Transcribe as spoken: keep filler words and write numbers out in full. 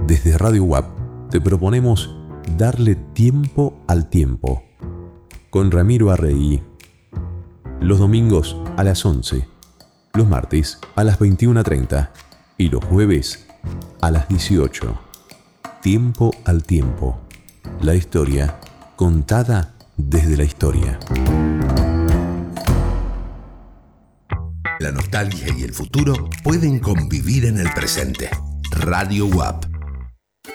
Desde Radio U A P te proponemos darle tiempo al tiempo. Con Ramiro Arregui. Los domingos a las once, los martes a las veintiuna treinta y los jueves a las dieciocho. Tiempo al tiempo. La historia contada desde la historia. La nostalgia y el futuro pueden convivir en el presente. Radio U A P.